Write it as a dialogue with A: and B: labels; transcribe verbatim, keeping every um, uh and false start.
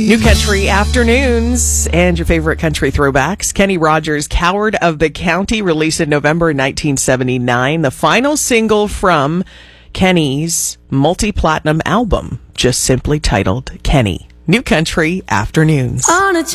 A: New Country Afternoons and your favorite country throwbacks. Kenny Rogers, Coward of the County, released in November nineteen seventy-nine. The final single from Kenny's multi-platinum album, just simply titled Kenny. New Country Afternoons.
B: On a